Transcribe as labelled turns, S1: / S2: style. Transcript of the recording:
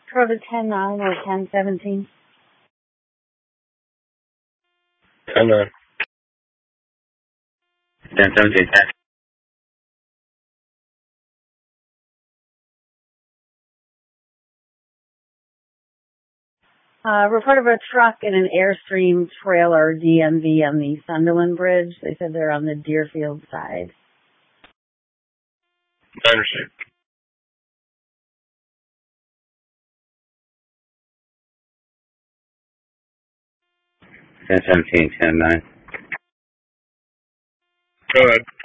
S1: Dakota 10-9 or 10-17.
S2: 10-9. 10-17.
S1: Report of a truck and an Airstream trailer DMV on the Sunderland Bridge. They said they're on the Deerfield side.
S2: I understand. Ten 17, 10-9. Go ahead.